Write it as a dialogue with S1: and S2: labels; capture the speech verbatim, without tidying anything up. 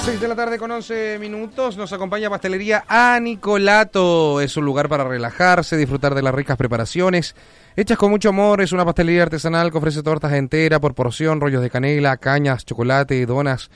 S1: seis de la tarde con once minutos, nos acompaña Pastelería A Nicolato. Es un lugar para relajarse, disfrutar de las ricas preparaciones hechas con mucho amor. Es una pastelería artesanal que ofrece tortas enteras por porción, rollos de canela, cañas, chocolate, donas